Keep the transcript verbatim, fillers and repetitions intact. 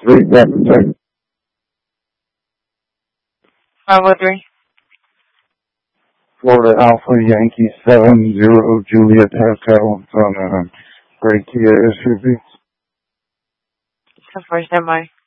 Three, Captain Texas. five oh three. Florida Alpha Yankee seven zero Juliet Hotel. It's on a gray Kia S U V. ten four, stand by.